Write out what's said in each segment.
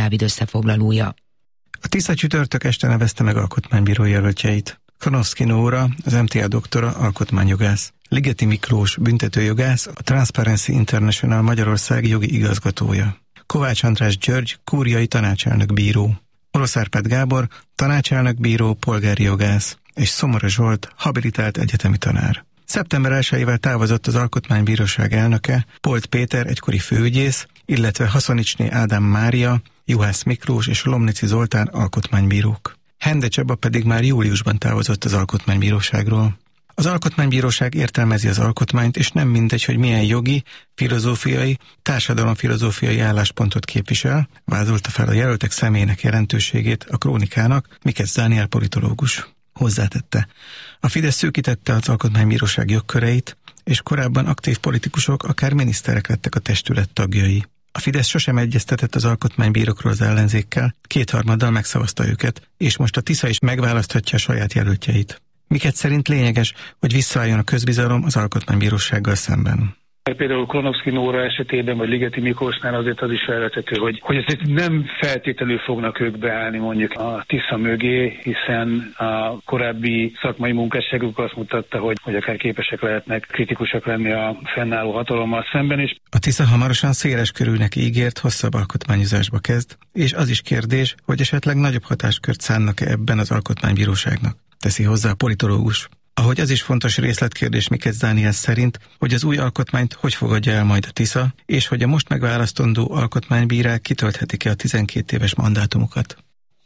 Dávid összefoglalója. A Tisza csütörtök este nevezte meg alkotmánybíró jelöltjeit. Konovszky Nóra, az MTA doktora, alkotmányjogász. Ligeti Miklós, büntetőjogász, a Transparency International Magyarország jogi igazgatója. Kovács András György, kúriai tanácselnök bíró. Orosz Árpád Gábor, tanácselnök bíró, polgári jogász, és Szomora Zsolt, habilitált egyetemi tanár. Szeptember 1-ével távozott az Alkotmánybíróság elnöke, Polt Péter, egykori főügyész, illetve Haszonicsné Ádám Mária, Juhász Miklós és Lomnici Zoltán alkotmánybírók. Hende Csaba pedig már júliusban távozott az Alkotmánybíróságról. Az Alkotmánybíróság értelmezi az alkotmányt, és nem mindegy, hogy milyen jogi, filozófiai, társadalomfilozófiai álláspontot képvisel, vázolta fel a jelöltek személyének jelentőségét a Krónikának Mikesz Dániel politológus. Hozzátette, a Fidesz szűkítette az Alkotmánybíróság jogköreit, és korábban aktív politikusok, akár miniszterek lettek a testület tagjai. A Fidesz sosem egyeztetett az alkotmánybírókról az ellenzékkel, 2/3 megszavazta őket, és most a Tisza is megválaszthatja a saját jelöltjeit. Miket szerint lényeges, hogy visszaálljon a közbizalom az Alkotmánybírósággal szemben? Például Konovszky Nóra esetében, vagy Ligeti Miklósnál azért az is felvethető, hogy azért nem feltétlenül fognak ők beállni mondjuk a Tisza mögé, hiszen a korábbi szakmai munkásságuk azt mutatta, hogy akár képesek lehetnek kritikusak lenni a fennálló hatalommal szemben is. A Tisza hamarosan széles körűnek ígért, hosszabb alkotmányozásba kezd, és az is kérdés, hogy esetleg nagyobb hatáskört szánnak-e ebben az Alkotmánybíróságnak, teszi hozzá a politológus. Ahogy az is fontos részletkérdés Mikesz Dániel szerint, hogy az új alkotmányt hogy fogadja el majd a Tisza, és hogy a most megválasztandó alkotmánybírák kitölthetik-e a 12 éves mandátumukat.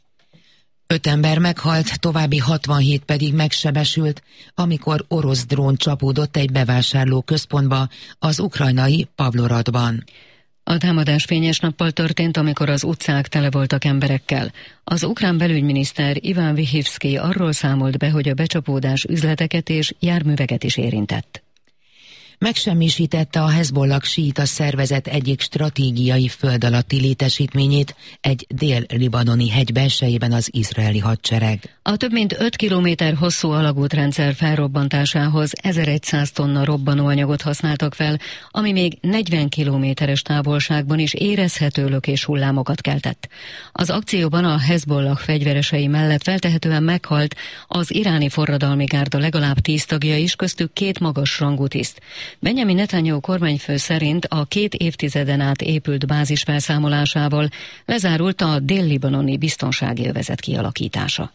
5 ember meghalt, további 67 pedig megsebesült, amikor orosz drón csapódott egy bevásárlóközpontba az ukrajnai Pavloradban. A támadás fényes nappal történt, amikor az utcák tele voltak emberekkel. Az ukrán belügyminiszter Iván Vihivszky arról számolt be, hogy a becsapódás üzleteket és járműveket is érintett. Megsemmisítette a Hezbollah síita szervezet egyik stratégiai föld alatti létesítményét egy dél-libanoni hegy belsejében az izraeli hadsereg. A több mint 5 kilométer hosszú alagútrendszer felrobbantásához 1100 tonna robbanóanyagot használtak fel, ami még 40 kilométeres távolságban is érezhető lökéshullámokat keltett. Az akcióban a Hezbollah fegyveresei mellett feltehetően meghalt az iráni forradalmi gárda legalább 10 tagja is, köztük 2 magasrangú tiszt. Benjamin Netanyahu kormányfő szerint a 2 évtizeden át épült bázis felszámolásával lezárult a dél-libanoni biztonsági övezet kialakítása.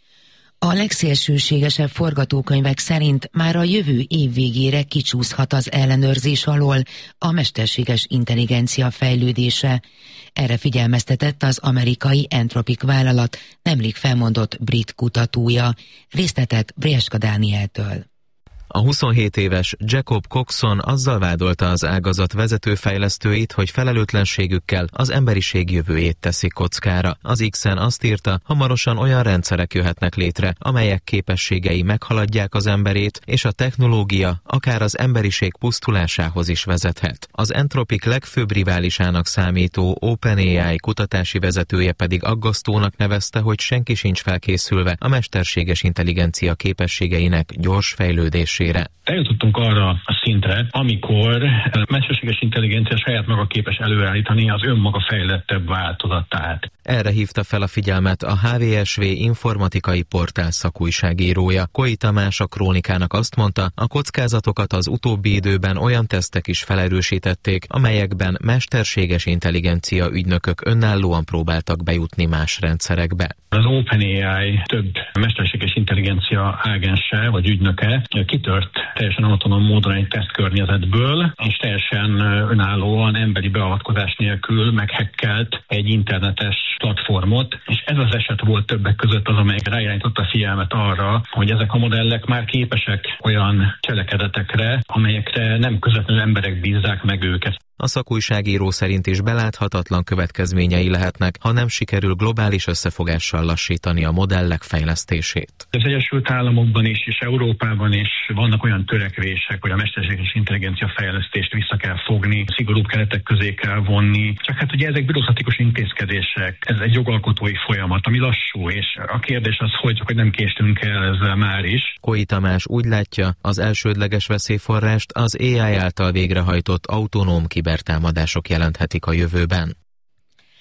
A legszélsőségesebb forgatókönyvek szerint már a jövő év végére kicsúszhat az ellenőrzés alól a mesterséges intelligencia fejlődése. Erre figyelmeztetett az amerikai Anthropic vállalat nemrég felmondott brit kutatója. Részletek Brieska Dánieltől. A 27 éves Jacob Coxon azzal vádolta az ágazat vezetőfejlesztőit, hogy felelőtlenségükkel az emberiség jövőjét teszik kockára. Az X-en azt írta, hamarosan olyan rendszerek jöhetnek létre, amelyek képességei meghaladják az emberét, és a technológia akár az emberiség pusztulásához is vezethet. Az Anthropic legfőbb riválisának számító OpenAI kutatási vezetője pedig aggasztónak nevezte, hogy senki sincs felkészülve a mesterséges intelligencia képességeinek gyors fejlődésére. Eljutottunk arra a szintre, amikor a mesterséges intelligencia saját maga képes előállítani az önmaga fejlettebb változatát. Erre hívta fel a figyelmet a HVSV informatikai portál szakújságírója. Koi Tamás a Krónikának azt mondta, a kockázatokat az utóbbi időben olyan tesztek is felerősítették, amelyekben mesterséges intelligencia ügynökök önállóan próbáltak bejutni más rendszerekbe. Az OpenAI több mesterséges intelligencia ágense vagy ügynöke kitört teljesen autonóm módon egy tesztkörnyezetből, és teljesen önállóan emberi beavatkozás nélkül meghekkelt egy internetes platformot, és ez az eset volt többek között az, amely ráirányította a figyelmet arra, hogy ezek a modellek már képesek olyan cselekedetekre, amelyekre nem közvetlenül emberek bízzák meg őket. A szakújságíró szerint is beláthatatlan következményei lehetnek, ha nem sikerül globális összefogással lassítani a modellek fejlesztését. Az Egyesült Államokban is és Európában is vannak olyan törekvések, hogy a mesterséges intelligencia fejlesztést vissza kell fogni, szigorúbb keretek közé kell vonni. Csak hát ugye ezek bürokratikus intézkedések, ez egy jogalkotói folyamat, ami lassú, és a kérdés az, hogy nem késtünk el ezzel már is. Koi Tamás úgy látja, az elsődleges veszélyforrást az AI által végrehajtott autonóm kibertámadások jelenthetik a jövőben.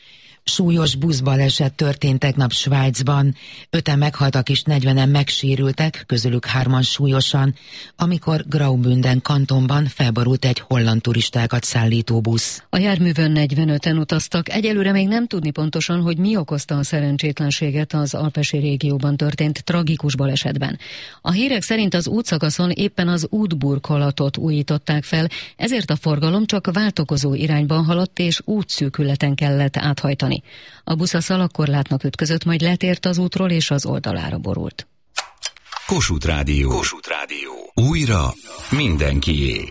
Súlyos buszbaleset történt tegnap Svájcban. 5-en meghaltak és 40-en megsérültek, közülük 3-an súlyosan, amikor Graubünden kantonban felborult egy holland turistákat szállító busz. A járművön 45-en utaztak. Egyelőre még nem tudni pontosan, hogy mi okozta a szerencsétlenséget az alpesi régióban történt tragikus balesetben. A hírek szerint az útszakaszon éppen az útburkolatot újították fel, ezért a forgalom csak váltakozó irányban haladt és útszűkületen kellett áthajtani. A busz a szalagkorlátnak ütközött, majd letért az útról és az oldalára borult. Kossuth Rádió. Kossuth Rádió. Újra mindenkié.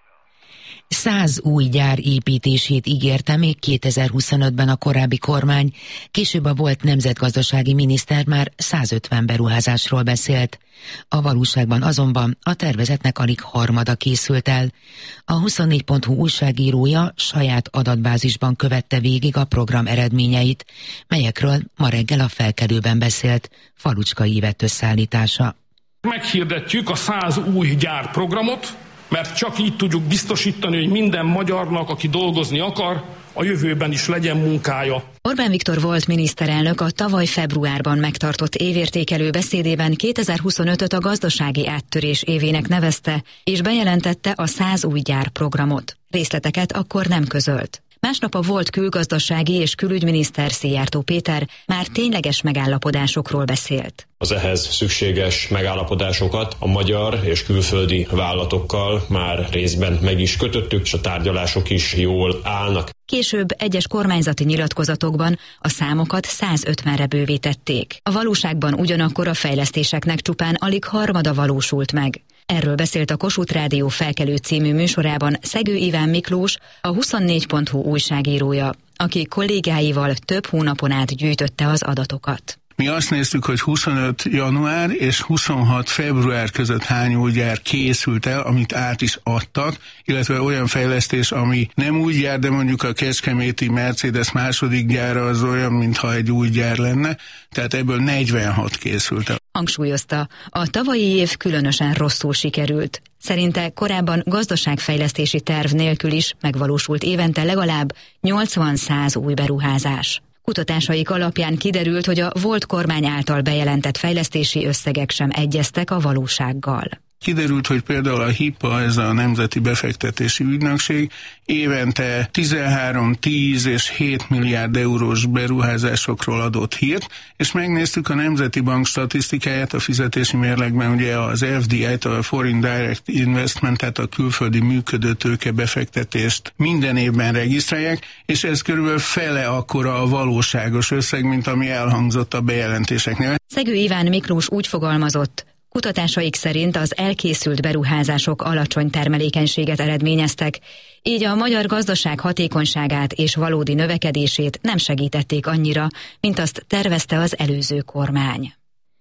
100 új gyár építését ígérte még 2025-ben a korábbi kormány, később a volt nemzetgazdasági miniszter már 150 beruházásról beszélt. A valóságban azonban a tervezetnek alig harmada készült el. A 24.hu újságírója saját adatbázisban követte végig a program eredményeit, melyekről ma reggel a Felkelőben beszélt Falucska Ivett összeállítása. Meghirdetjük a 100 új gyárprogramot, mert csak így tudjuk biztosítani, hogy minden magyarnak, aki dolgozni akar, a jövőben is legyen munkája. Orbán Viktor volt miniszterelnök a tavaly februárban megtartott évértékelő beszédében 2025-öt a gazdasági áttörés évének nevezte, és bejelentette a 100 új gyárprogramot. Részleteket akkor nem közölt. Másnap a volt külgazdasági és külügyminiszter Szijjártó Péter már tényleges megállapodásokról beszélt. Az ehhez szükséges megállapodásokat a magyar és külföldi vállalatokkal már részben meg is kötöttük, és a tárgyalások is jól állnak. Később egyes kormányzati nyilatkozatokban a számokat 150-re bővítették. A valóságban ugyanakkor a fejlesztéseknek csupán alig harmada valósult meg. Erről beszélt a Kossuth Rádió Felkelő című műsorában Szegő Iván Miklós, a 24.hu újságírója, aki kollégáival több hónapon át gyűjtötte az adatokat. Mi azt néztük, hogy 25 január és 26 február között hány új gyár készült el, amit át is adtak, illetve olyan fejlesztés, ami nem új gyár, de mondjuk a kecskeméti Mercedes második gyára az olyan, mintha egy új gyár lenne, tehát ebből 46 készült el. Hangsúlyozta, a tavalyi év különösen rosszul sikerült. Szerinte korábban gazdaságfejlesztési terv nélkül is megvalósult évente legalább 80-100 új beruházás. Kutatásaik alapján kiderült, hogy a volt kormány által bejelentett fejlesztési összegek sem egyeztek a valósággal. Kiderült, hogy például a HIPA, ez a Nemzeti Befektetési Ügynökség évente 13, 10 és 7 milliárd eurós beruházásokról adott hírt, és megnéztük a Nemzeti Bank statisztikáját, a fizetési mérlegben ugye az FDI-t, a Foreign Direct Investment, tehát a külföldi működő tőke befektetést minden évben regisztrálják, és ez körülbelül fele akkora a valóságos összeg, mint ami elhangzott a bejelentéseknél. Szegő Iván Miklós úgy fogalmazott, kutatásaik szerint az elkészült beruházások alacsony termelékenységet eredményeztek, így a magyar gazdaság hatékonyságát és valódi növekedését nem segítették annyira, mint azt tervezte az előző kormány.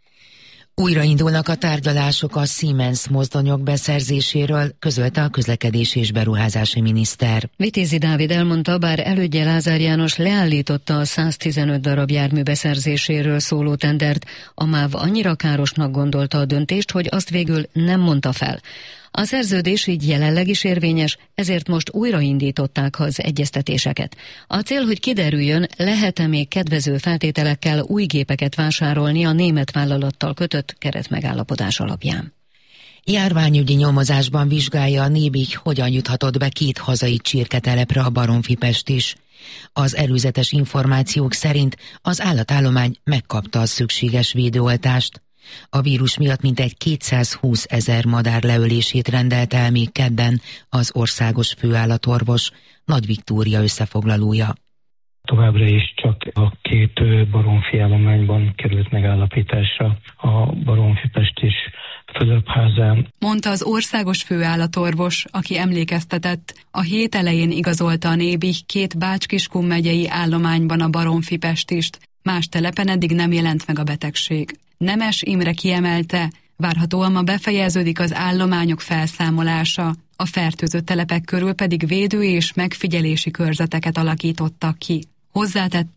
Újraindulnak a tárgyalások a Siemens mozdonyok beszerzéséről, közölte a közlekedési és beruházási miniszter. Vitézi Dávid elmondta, bár elődje Lázár János leállította a 115 darab jármű beszerzéséről szóló tendert, a MÁV annyira károsnak gondolta a döntést, hogy azt végül nem mondta fel. A szerződés így jelenleg is érvényes, ezért most újraindították az egyeztetéseket. A cél, hogy kiderüljön, lehet-e még kedvező feltételekkel új gépeket vásárolni a német vállalattal kötött keretmegállapodás alapján. Járványügyi nyomozásban vizsgálja a Nébih, hogyan juthatott be 2 hazai csirketelepre a Baromfi-Pest is. Az előzetes információk szerint az állatállomány megkapta a szükséges védőoltást. A vírus miatt mintegy 220 000 madár leölését rendelte el még kedden az országos főállatorvos, Nagy Viktória összefoglalója. Továbbra is csak a 2 baromfi állományban került megállapításra, a Baromfi-Pest is Fülöpházán. Mondta az országos főállatorvos, aki emlékeztetett, a hét elején igazolta a Nébih 2 Bács-Kiskun megyei állományban a Baromfi-Pestist, más telepen eddig nem jelent meg a betegség. Nemes Imre kiemelte, várhatóan ma befejeződik az állományok felszámolása, a fertőzött telepek körül pedig védő és megfigyelési körzeteket alakítottak ki. Hozzátette,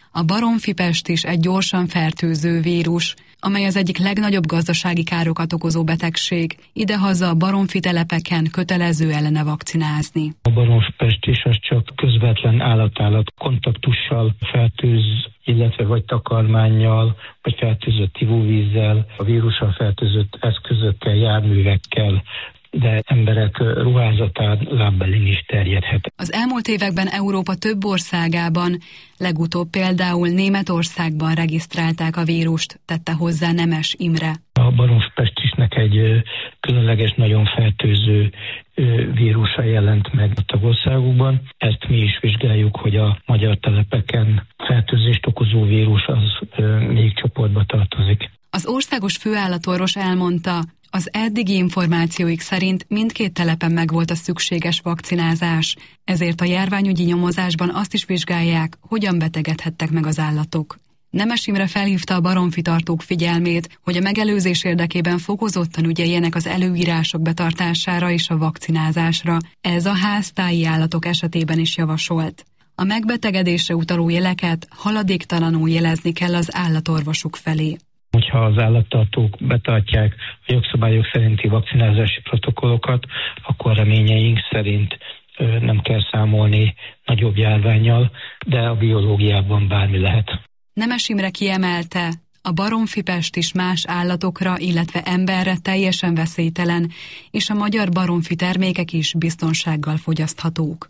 A baromfipest is egy gyorsan fertőző vírus, amely az egyik legnagyobb gazdasági károkat okozó betegség. Idehaza a baromfitelepeken kötelező ellene vakcinázni. A baromfipest is az csak közvetlen állat-állat kontaktussal fertőz, illetve vagy takarmánnyal, vagy fertőzött ivóvízzel, a vírussal fertőzött eszközökkel, járművekkel, de emberek ruházatán, lábbelin is terjedhet. Az elmúlt években Európa több országában, legutóbb például Németországban regisztrálták a vírust, tette hozzá Nemes Imre. A baromfipestisnek egy különleges, nagyon fertőző vírusa jelent meg a tagországokban. Ezt mi is vizsgáljuk, hogy a magyar telepeken fertőzést okozó vírus az melyik csoportba tartozik. Az országos főállatorvos elmondta, az eddigi információik szerint mindkét telepen megvolt a szükséges vakcinázás, ezért a járványügyi nyomozásban azt is vizsgálják, hogyan betegedhettek meg az állatok. Nemes Imre felhívta a baromfitartók figyelmét, hogy a megelőzés érdekében fokozottan ügyeljenek az előírások betartására és a vakcinázásra. Ez a háztáji állatok esetében is javasolt. A megbetegedésre utaló jeleket haladéktalanul jelezni kell az állatorvosuk felé. Hogyha az állattartók betartják a jogszabályok szerinti vakcinázási protokollokat, akkor reményeink szerint nem kell számolni nagyobb járvánnyal, de a biológiában bármi lehet. Nemes Imre kiemelte, a baromfipest is más állatokra, illetve emberre teljesen veszélytelen, és a magyar baromfi termékek is biztonsággal fogyaszthatók.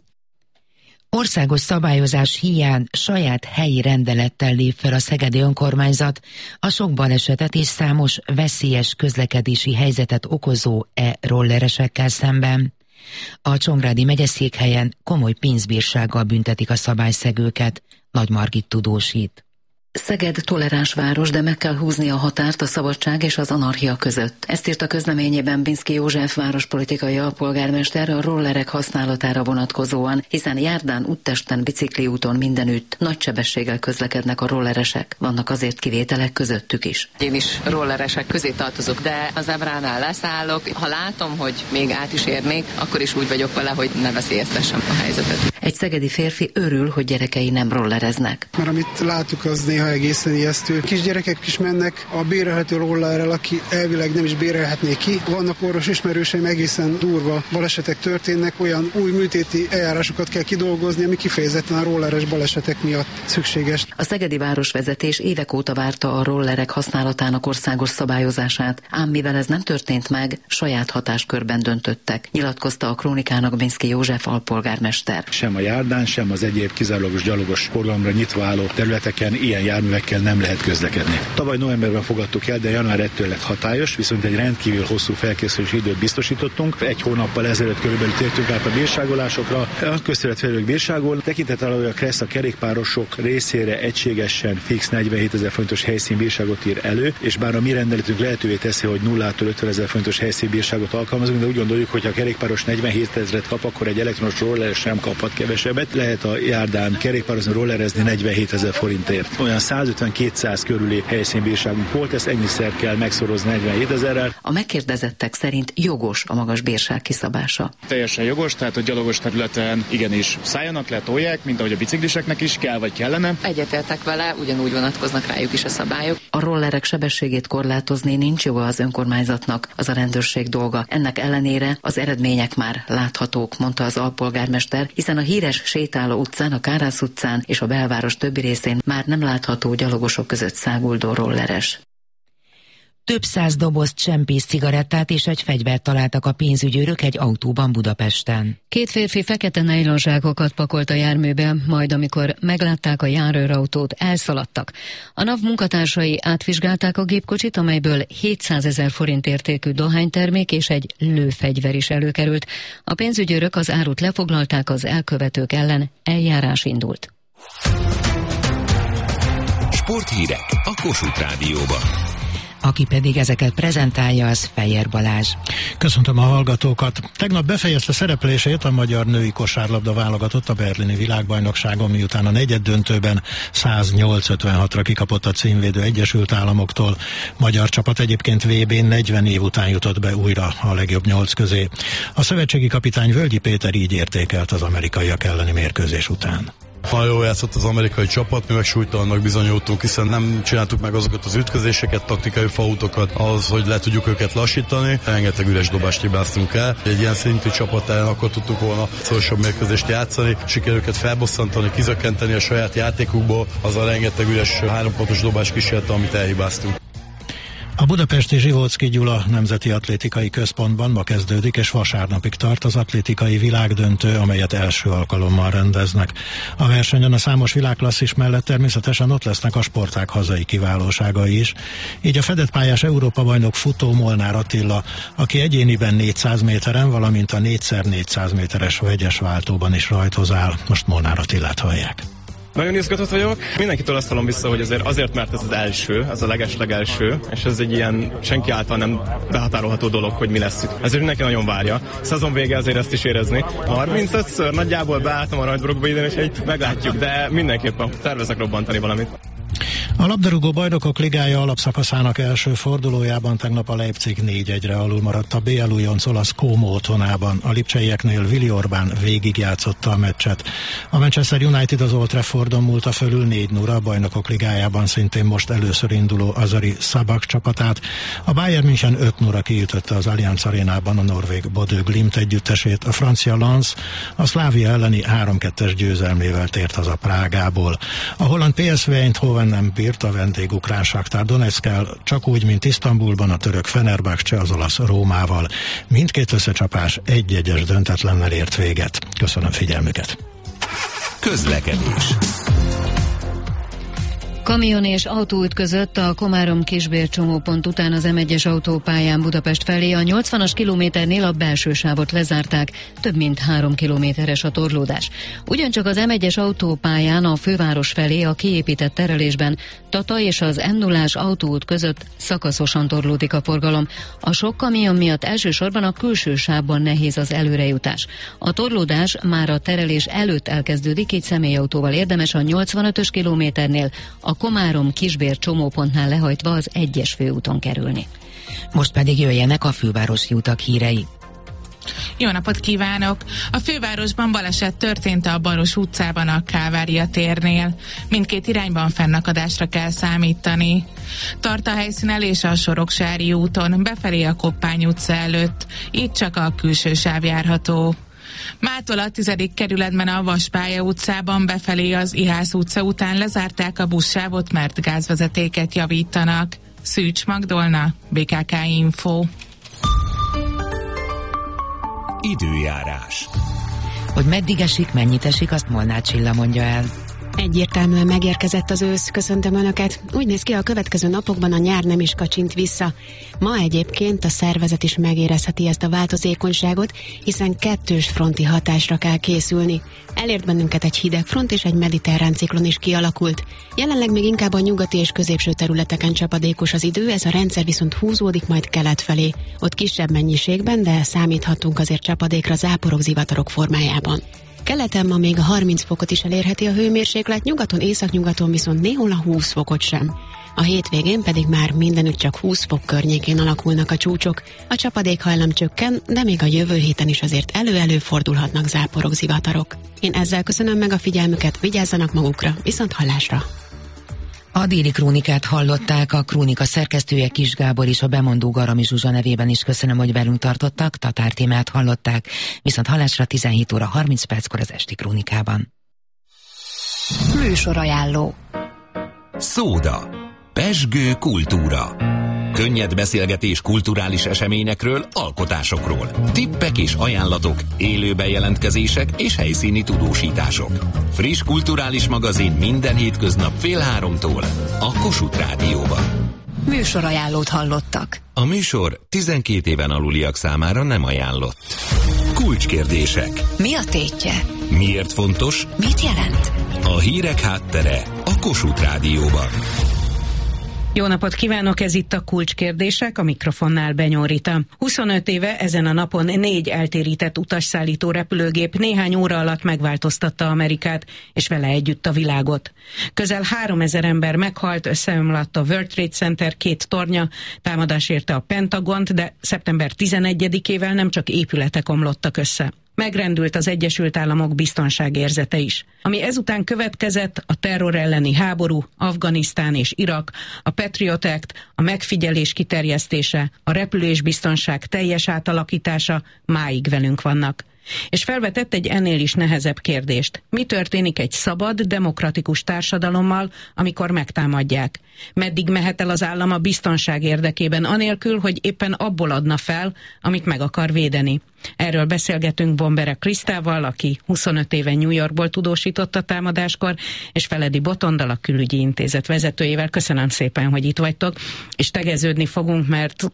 Országos szabályozás hiány saját helyi rendelettel lép fel a szegedi önkormányzat a sok balesetet és számos veszélyes közlekedési helyzetet okozó rolleresekkel szemben. A Csongrádi megyeszékhelyen komoly pénzbírsággal büntetik a szabályszegőket. Nagy Margit tudósít. Szeged toleráns város, de meg kell húzni a határt a szabadság és az anarchia között. Ezt írt a közleményében Binszki József várospolitikai alpolgármester a rollerek használatára vonatkozóan, hiszen járdán, úttesten, bicikliúton mindenütt nagy sebességgel közlekednek a rolleresek. Vannak azért kivételek közöttük is. Én is rolleresek közé tartozok, de az ábránál leszállok. Ha látom, hogy még át is érnék, akkor is úgy vagyok vele, hogy ne veszélyeztessem a helyzetet. Egy szegedi férfi örül, hogy gyerekei nem rollereznek. Mert amit látjuk, az néha egészen ijesztő. Kisgyerekek is mennek a bérelhető rollerrel, aki elvileg nem is bérelhetné ki. Vannak orvos ismerőseim, egészen durva balesetek történnek, olyan új műtéti eljárásokat kell kidolgozni, ami kifejezetten a rolleres balesetek miatt szükséges. A szegedi városvezetés évek óta várta a rollerek használatának országos szabályozását, ám mivel ez nem történt meg, saját hatáskörben döntöttek, nyilatkozta a Krónikának Binszki József alpolgármester. Sem a járdán, sem az egyéb kizárólagos gyalogos forgalomra nyitva álló területeken ilyen járművekkel nem lehet közlekedni. Tavaly novemberben fogadtuk el, de január 1-től lett hatályos, viszont egy rendkívül hosszú felkészülési időt biztosítottunk. Egy hónappal ezelőtt körülbelül tértünk át a bírságolásokra. A közterületfejlők bírságol, tekintettel, hogy a KRESZ a kerékpárosok részére egységesen fix 47 000 forintos helyszínbírságot ír elő, és bár a mi rendeletünk lehetővé teszi, hogy 0-tól 50 000 forintos helyszínbírságot alkalmazunk, de úgy gondoljuk, hogy ha a kerékpáros 47 000-et kap, akkor egy elektromos roller sem kaphat kevesebbet. Lehet a járdán kerékpározni, rollerezni 47 000 forintért. Olyan 150-200 körüli helyszínbírságunk volt, ezt ennyiszer kell megszorozni 47 000-rel. A megkérdezettek szerint jogos a magas bírság kiszabása. Teljesen jogos, tehát a gyalogos területen igenis szálljanak le, tolják, mint ahogy a bicikliseknek is kell vagy kellene. Egyetértek vele, ugyanúgy vonatkoznak rájuk is a szabályok. A rollerek sebességét korlátozni nincs joga az önkormányzatnak, az a rendőrség dolga. Ennek ellenére az eredmények már láthatók, mondta az alpolgármester, hiszen a híres Sétáló utcán, a Kárász utcán és a belváros többi részén már nem látható gyalogosok között száguldó rolleres. Több száz doboz csempész cigarettát és egy fegyvert találtak a pénzügyőrök egy autóban Budapesten. Két férfi fekete nejlonzsákokat pakolt a járműbe, majd amikor meglátták a járőrautót, elszaladtak. A NAV munkatársai átvizsgálták a gépkocsit, amelyből 700 000 forint értékű dohánytermék és egy lőfegyver is előkerült. A pénzügyőrök az árut lefoglalták, az elkövetők ellen eljárás indult. Sporthírek a Kossuth Rádióban. Aki pedig ezeket prezentálja, az Fejér Balázs. Köszöntöm a hallgatókat. Tegnap befejezte szereplését a magyar női kosárlabda válogatott a berlini világbajnokságon, miután a negyeddöntőben 108-56-ra kikapott a címvédő Egyesült Államoktól. Magyar csapat egyébként VB-n 40 év után jutott be újra a legjobb 8 közé. A szövetségi kapitány Völgyi Péter így értékelt az amerikaiak elleni mérkőzés után. Nagyon jól játszott az amerikai csapat, mi meg súlytalannak bizonyultunk, hiszen nem csináltuk meg azokat az ütközéseket, taktikai fautokat ahhoz, hogy le tudjuk őket lassítani. Rengeteg üres dobást hibáztunk el. Egy ilyen szintű csapat ellen akkor tudtuk volna szorosabb mérkőzést játszani, sikerül őket felbosszantani, kizökkenteni a saját játékukból, az a rengeteg üres 3 pontos dobás kísérlet, amit elhibáztunk. A budapesti Zsivóczky Gyula Nemzeti Atlétikai Központban ma kezdődik és vasárnapig tart az atlétikai világdöntő, amelyet első alkalommal rendeznek. A versenyen a számos világklasszis mellett természetesen ott lesznek a sportág hazai kiválóságai is. Így a fedett pályás Európa-bajnok futó Molnár Attila, aki egyéniben 400 méteren, valamint a 4x400 méteres vegyes váltóban is rajthoz áll. Most Molnár Attilát hallják. Nagyon izgatott vagyok. Mindenkitől azt hallom vissza, hogy azért, mert ez az első, ez a legeslegelső, és ez egy ilyen senki által nem behatárolható dolog, hogy mi lesz itt. Ezért mindenki nagyon várja. Szezon vége azért ezt is érezni. 35-ször nagyjából beálltam a rajtburokba idén, és így meglátjuk, de mindenképpen tervezek robbantani valamit. A labdarúgó bajnokok ligája alapszakaszának első fordulójában tegnap a Leipzig 4-1-re alul maradt a BL újonc olasz Como otthonában. A lipcseieknél Willi Orbán végigjátszotta a meccset. A Manchester United az Old Traffordon múlta fölül 4-0 a bajnokok ligájában szintén most először induló Azari Szabak csapatát. A Bayern München 5-0 kiütötte az Allianz Arénában a norvég Bodø Glimt együttesét. A francia Lens a Slavia elleni 3-2-es győzelmével tért haza Prágából. A holland PSV Eindhoven nem bírt a vendég ukrán Shakhtar Donetszkel, csak úgy, mint Isztambulban a török Fenerbahce az olasz Rómával. Mindkét összecsapás 1-1-es döntetlennel ért véget. Köszönöm figyelmüket. Közlekedés. Kamion és autó ütközött a Komárom-Kisbér csomópont után az M1-es autópályán Budapest felé. A 80-as kilométernél a belső sávot lezárták, több mint 3 kilométeres a torlódás. Ugyancsak az M1-es autópályán a főváros felé a kiépített terelésben Tata és az M0-ás autóút között szakaszosan torlódik a forgalom. A sok kamion miatt elsősorban a külső sávban nehéz az előrejutás. A torlódás már a terelés előtt elkezdődik, így személyautóval érdemes a 85-ös kilométernél a Komárom-Kisbér csomópontnál lehajtva az 1-es főúton kerülni. Most pedig jöjjenek a fővárosi utak hírei. Jó napot kívánok! A fővárosban baleset történt a Baros utcában a Kálvária térnél. Mindkét irányban fennakadásra kell számítani. Tart a helyszínelés a Soroksári úton, befelé a Koppány utca előtt. Itt csak a külső sáv járható. Mától a 10. kerületben a Vaspálya utcában befelé az Ihász utca után lezárták a buszsávot, mert gázvezetéket javítanak. Szűcs Magdolna, BKK Info. Időjárás. Hogy meddig esik, mennyit esik, azt Molnár Csilla mondja el. Egyértelműen megérkezett az ősz, köszöntöm Önöket. Úgy néz ki, a következő napokban a nyár nem is kacsint vissza. Ma egyébként a szervezet is megérezheti ezt a változékonyságot, hiszen 2 fronti hatásra kell készülni. Elért bennünket egy hideg front és egy mediterrán ciklon is kialakult. Jelenleg még inkább a nyugati és középső területeken csapadékos az idő, ez a rendszer viszont húzódik majd kelet felé. Ott kisebb mennyiségben, de számíthatunk azért csapadékra, záporok, zivatarok formájában. Keleten ma még a 30 fokot is elérheti a hőmérséklet, nyugaton, északnyugaton viszont néhol a 20 fokot sem. A hétvégén pedig már mindenütt csak 20 fok környékén alakulnak a csúcsok. A csapadékhajlam csökken, de még a jövő héten is azért elő-elő fordulhatnak záporok, zivatarok. Én ezzel köszönöm meg a figyelmüket, vigyázzanak magukra, viszont hallásra! A déli krónikát hallották, a krónika szerkesztője Kis Gábor és a bemondó Garami Zsuzsa nevében is köszönöm, hogy velünk tartottak, Tatár Témát hallották, viszont hallásra 17 óra 30 perckor az esti krónikában. Műsorajánló. Szóda. Pezsgő kultúra. Könnyed beszélgetés kulturális eseményekről, alkotásokról. Tippek és ajánlatok, élő bejelentkezések és helyszíni tudósítások. Friss kulturális magazin minden hétköznap 14:30 a Kossuth Rádióban. Műsorajánlót hallottak. A műsor 12 éven aluliak számára nem ajánlott. Kulcskérdések. Mi a tétje? Miért fontos? Mit jelent? A hírek háttere a Kossuth Rádióban. Jó napot kívánok, ez itt a Kulcskérdések, a mikrofonnál Benyó Rita. 25 éve ezen a napon 4 eltérített utasszállító repülőgép néhány óra alatt megváltoztatta Amerikát, és vele együtt a világot. Közel 3000 ember meghalt, összeomlott a World Trade Center 2 tornya, támadás érte a Pentagont, de szeptember 11-ével nem csak épületek omlottak össze. megrendült az Egyesült Államok biztonságérzete is. Ami ezután következett, a terror elleni háború, Afganisztán és Irak, a Patriot Act, a megfigyelés kiterjesztése, a repülésbiztonság teljes átalakítása máig velünk vannak. És felvetett egy ennél is nehezebb kérdést. Mi történik egy szabad, demokratikus társadalommal, amikor megtámadják? Meddig mehet el az állam a biztonság érdekében, anélkül, hogy éppen abból adna fel, amit meg akar védeni? Erről beszélgetünk Bomberek Krisztával, aki 25 éven New Yorkból tudósított a támadáskor, és Feledi Botondal, a Külügyi Intézet vezetőjével. Köszönöm szépen, hogy itt vagytok, és tegeződni fogunk, mert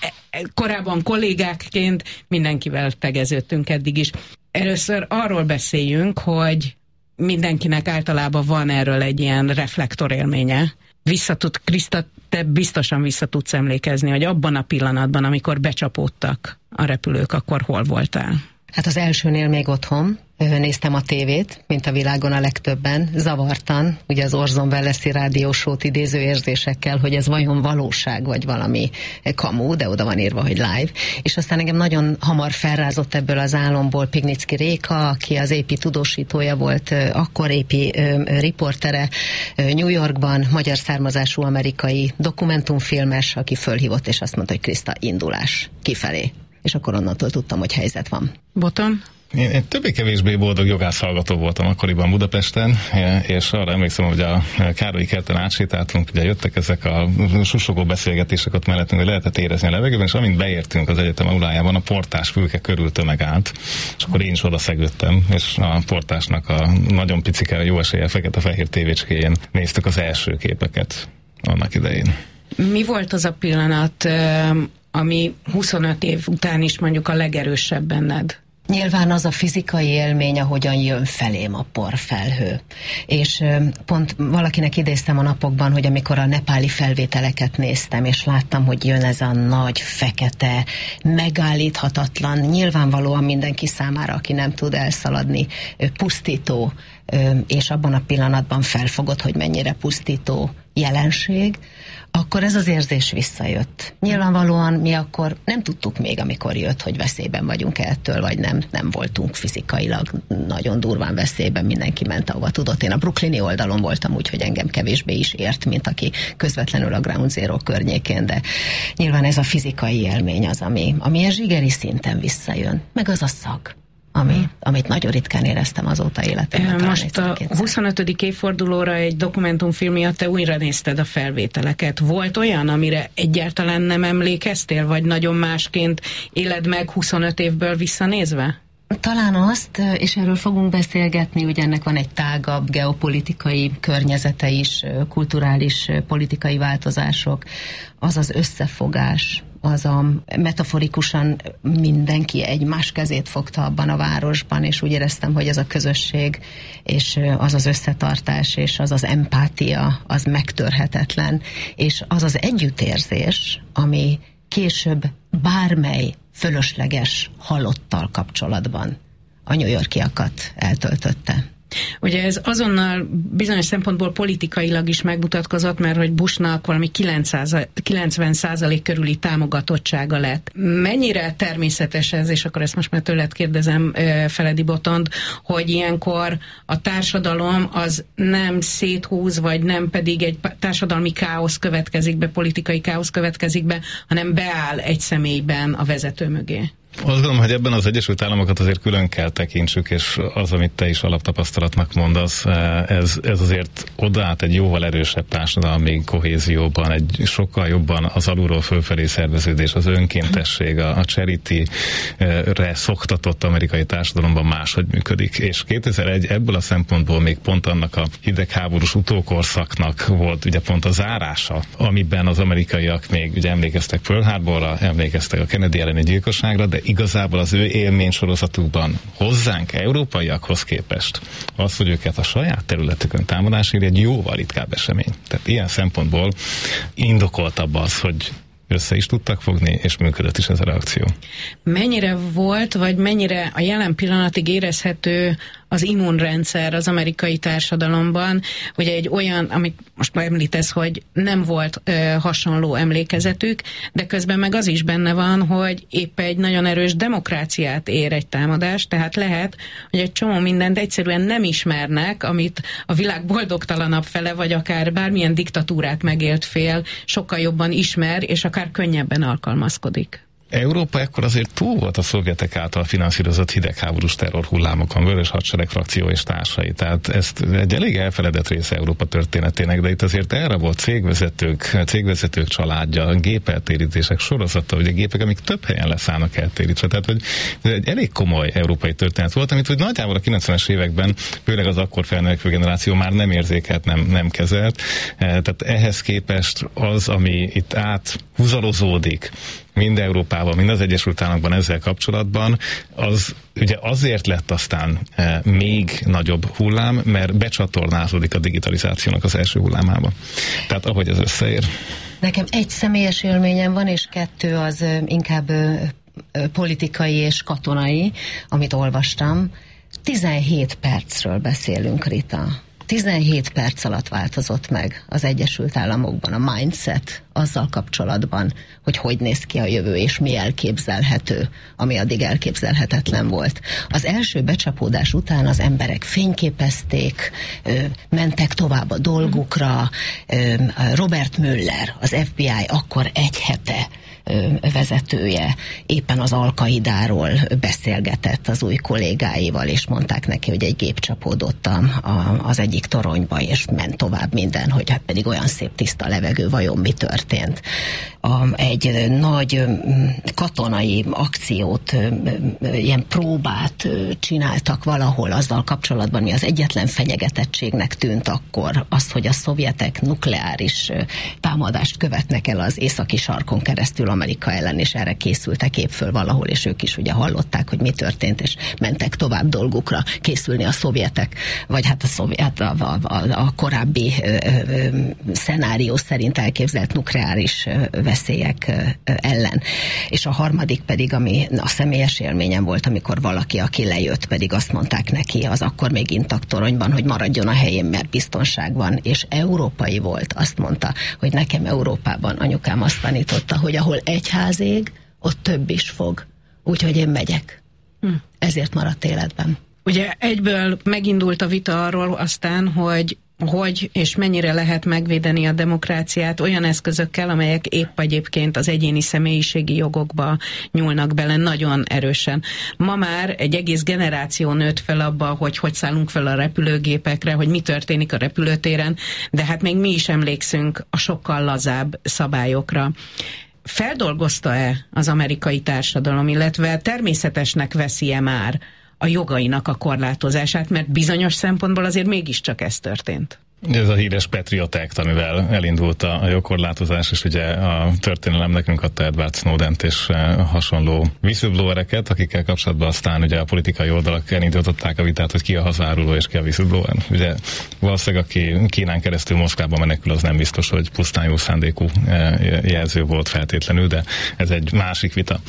korábban kollégákként mindenkivel tegeződtünk eddig is. Először arról beszéljünk, hogy mindenkinek általában van erről egy ilyen reflektorélménye. Kriszta, te biztosan vissza tudsz emlékezni, hogy abban a pillanatban, amikor becsapódtak a repülők, akkor hol voltál? Hát az elsőnél még otthon néztem a tévét, mint a világon a legtöbben, zavartan, ugye az Orson Welles-i rádiósót idéző érzésekkel, hogy ez vajon valóság, vagy valami kamu, de oda van írva, hogy live. És aztán engem nagyon hamar felrázott ebből az álomból Pignicki Réka, aki az AP tudósítója volt, akkor AP riportere New Yorkban, magyar származású amerikai dokumentumfilmes, aki fölhívott, és azt mondta, hogy Kriszta, indulás kifelé. És akkor onnantól tudtam, hogy helyzet van. Boton? Én többé-kevésbé boldog jogászhallgató voltam akkoriban Budapesten, és arra emlékszem, hogy a Károlyi kerten átsétáltunk, ugye jöttek ezek a susogó beszélgetések ott mellettünk, hogy lehetett érezni a levegőben, és amint beértünk az egyetem aulájában, a portás fülke körül tömeg állt, és akkor én is oda szegődtem, és a portásnak a nagyon picike, jó eséllyel fekete-fehér tévécskéjén néztük az első képeket annak idején. Mi volt az a pillanat, ami 25 év után is mondjuk a legerősebb benned? Nyilván az a fizikai élmény, ahogyan jön felém a porfelhő. És pont valakinek idéztem a napokban, hogy amikor a nepáli felvételeket néztem, és láttam, hogy jön ez a nagy, fekete, megállíthatatlan, nyilvánvalóan mindenki számára, aki nem tud elszaladni, pusztító, és abban a pillanatban felfogott, hogy mennyire pusztító jelenség, akkor ez az érzés visszajött. Nyilvánvalóan mi akkor nem tudtuk még, amikor jött, hogy veszélyben vagyunk ettől, vagy nem voltunk fizikailag nagyon durván veszélyben, mindenki ment, ahova tudott. Én a brooklyni oldalon voltam, úgyhogy engem kevésbé is ért, mint aki közvetlenül a Ground Zero környékén, de nyilván ez a fizikai élmény az, ami a zsigeri szinten visszajön, meg az a szag. Amit nagyon ritkán éreztem azóta életemben. Most a 25. évfordulóra egy dokumentumfilm miatt te újra nézted a felvételeket. Volt olyan, amire egyáltalán nem emlékeztél, vagy nagyon másként éled meg 25 évből visszanézve? Talán azt, és erről fogunk beszélgetni, hogy ennek van egy tágabb geopolitikai környezete is, kulturális, politikai változások, az az összefogás, az a metaforikusan mindenki egymás kezét fogta abban a városban, és úgy éreztem, hogy ez a közösség, és az az összetartás, és az az empátia, az megtörhetetlen, és az az együttérzés, ami később bármely fölösleges halottal kapcsolatban a New Yorkiakat eltöltötte. Ugye ez azonnal bizonyos szempontból politikailag is megmutatkozott, mert hogy Bushnak valami 90% körüli támogatottsága lett. Mennyire természetes ez, és akkor ezt most már tőled kérdezem, Feledi Botond, hogy ilyenkor a társadalom az nem széthúz, vagy nem pedig egy társadalmi káosz következik be, politikai káosz következik be, hanem beáll egy személyben a vezető mögé? Azt gondolom, hogy ebben az Egyesült Államokat azért külön kell tekintsük, és az, amit te is alaptapasztalatnak mondasz, ez azért odaállt egy jóval erősebb társadalmi kohézióban, egy sokkal jobban az alulról fölfelé szerveződés, az önkéntesség, a charity-re szoktatott amerikai társadalomban máshogy működik. És 2001 ebből a szempontból még pont annak a hidegháborús utókorszaknak volt ugye pont a zárása, amiben az amerikaiak még ugye emlékeztek Pearl Harborra, emlékeztek a Kennedy elleni gyilkosságra, de igazából az ő élménysorozatukban hozzánk, európaiakhoz képest az, hogy őket a saját területükön támadás éri, egy jóval ritkább esemény. Tehát ilyen szempontból indokoltabb az, hogy össze is tudtak fogni, és működött is ez a reakció. Mennyire volt, vagy mennyire a jelen pillanatig érezhető az immunrendszer az amerikai társadalomban, ugye egy olyan, amit most már említesz, hogy nem volt hasonló emlékezetük, de közben meg az is benne van, hogy épp egy nagyon erős demokráciát ér egy támadás, tehát lehet, hogy egy csomó mindent egyszerűen nem ismernek, amit a világ boldogtalanabb fele, vagy akár bármilyen diktatúrát megélt fél sokkal jobban ismer, és akár könnyebben alkalmazkodik. Európa ekkor azért túl volt a szovjetek által finanszírozott hidegháborús terrorhullámokon, Vörös Hadsereg frakció és társai. Tehát ezt egy elég elfeledett része Európa történetének, de itt azért elrabolt cégvezetők családja, gépeltérítések sorozata, ugye gépek, amik több helyen leszállnak eltérítve. Tehát, hogy ez egy elég komoly európai történet volt, amit hogy nagyjából a 90-es években, főleg az akkor felnövekvő generáció már nem érzékelt, nem kezelt. Tehát ehhez képest az, ami itt áthúzalozódik, mind Európában, mind az Egyesült Államokban ezzel kapcsolatban, az ugye azért lett aztán még nagyobb hullám, mert becsatornázódik a digitalizációnak az első hullámába. Tehát ahogy ez összeér. Nekem egy személyes élményem van, és kettő az inkább politikai és katonai, amit olvastam. 17 percről beszélünk, Rita. 17 perc alatt változott meg az Egyesült Államokban a mindset azzal kapcsolatban, hogy néz ki a jövő, és mi elképzelhető, ami addig elképzelhetetlen volt. Az első becsapódás után az emberek fényképezték, mentek tovább a dolgukra. Robert Mueller, az FBI akkor egy hete vezetője éppen az Al-Qaidáról beszélgetett az új kollégáival, és mondták neki, hogy egy gép csapódott az egyik toronyba, és ment tovább minden, hogy hát pedig olyan szép tiszta levegő, vajon mi történt. Egy nagy katonai akciót, ilyen próbát csináltak valahol azzal kapcsolatban, mi az egyetlen fenyegetettségnek tűnt akkor, az, hogy a szovjetek nukleáris támadást követnek el az északi sarkon keresztül Amerika ellen, és erre készültek épp föl valahol, és ők is ugye hallották, hogy mi történt, és mentek tovább dolgukra készülni a szovjetek, vagy hát a korábbi szenárió szerint elképzelt nukleáris veszélyek ellen. És a harmadik pedig, ami a személyes élményem volt, amikor valaki, aki lejött, pedig azt mondták neki az akkor még intakt toronyban, hogy maradjon a helyén, mert biztonság van, és európai volt, azt mondta, hogy nekem Európában anyukám azt tanította, hogy ahol egy ház ég, ott több is fog. Úgyhogy én megyek. Ezért maradt életben. Ugye egyből megindult a vita arról aztán, hogy és mennyire lehet megvédeni a demokráciát olyan eszközökkel, amelyek épp egyébként az egyéni személyiségi jogokba nyúlnak bele nagyon erősen. Ma már egy egész generáció nőtt fel abba, hogy szállunk fel a repülőgépekre, hogy mi történik a repülőtéren, de hát még mi is emlékszünk a sokkal lazább szabályokra. Feldolgozta-e az amerikai társadalom, illetve természetesnek veszi-e már a jogainak a korlátozását, mert bizonyos szempontból azért mégiscsak ez történt? Ez a híres Patriot Act, amivel elindult a jogkorlátozás, és ugye a történelem nekünk adta Edward Snowdent és hasonló whistleblowereket, akikkel kapcsolatban aztán ugye a politikai oldalak elindították a vitát, hogy ki a hazáruló és ki a whistleblower. Ugye valószínűleg, aki Kínán keresztül Moszkvába menekül, az nem biztos, hogy pusztán jó szándékú jelző volt feltétlenül, de ez egy másik vita.